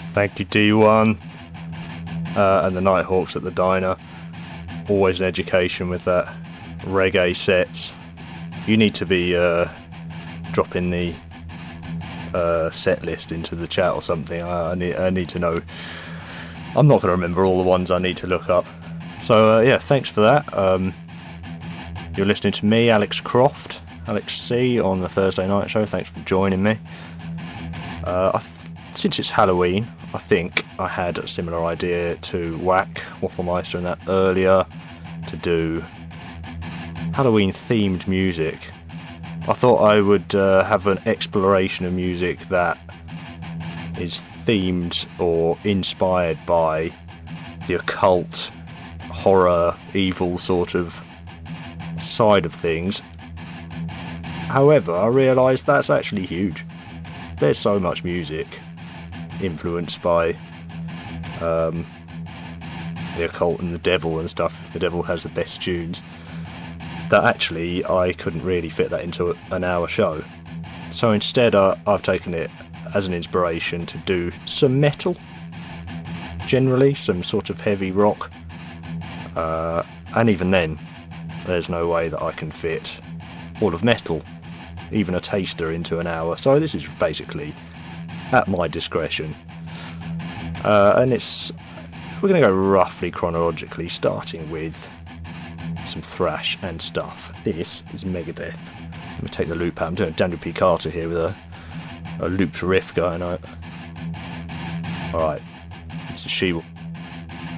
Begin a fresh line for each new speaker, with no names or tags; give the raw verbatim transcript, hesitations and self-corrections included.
Thank you, D one. Uh, and the Nighthawks at the Diner. Always an education with that reggae sets. You need to be uh, dropping the uh, set list into the chat or something. I, I, need, I need to know. I'm not going to remember all the ones I need to look up. So, uh, yeah, thanks for that. Um, you're listening to me, Alex Croft, Alex C, on the Thursday Night Show. Thanks for joining me. Uh, I th- since it's Halloween, I think I had a similar idea to Whack, Wafflemeister and that earlier, to do Halloween-themed music. I thought I would uh, have an exploration of music that is themed or inspired by the occult, horror, evil sort of side of things. However, I realised that's actually huge. There's so much music influenced by um, the occult and the devil and stuff. The devil has the best tunes. That actually I couldn't really fit that into an hour show. So instead uh, I've taken it as an inspiration to do some metal. Generally, some sort of heavy rock. Uh, and even then, there's no way that I can fit all of metal, even a taster, into an hour. So this is basically at my discretion. Uh, and it's we're going to go roughly chronologically, starting with some thrash and stuff. This is Megadeth. Let me take the loop out. I'm doing Daniel P. Carter here with a, a looped riff going on. Alright, this is She-Wolf.